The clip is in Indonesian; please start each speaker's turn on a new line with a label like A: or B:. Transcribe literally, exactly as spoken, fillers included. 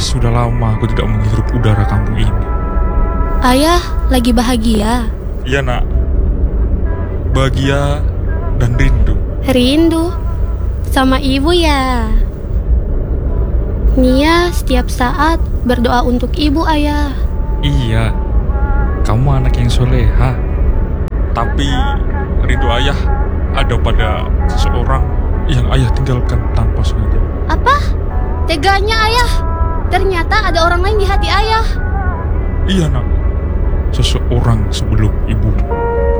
A: sudah lama aku tidak menghirup udara kampung ini.
B: Ayah lagi bahagia?
A: Iya nak, bahagia dan rindu.
B: Rindu? Sama ibu ya? Nia setiap saat berdoa untuk ibu, ayah.
A: Iya, kamu anak yang soleha. Tapi rindu ayah ada pada seseorang yang ayah tinggalkan tanpa sengaja.
B: Apa? Teganya ayah? Ternyata ada orang lain di hati ayah.
A: Iya nak, seseorang sebelum ibu.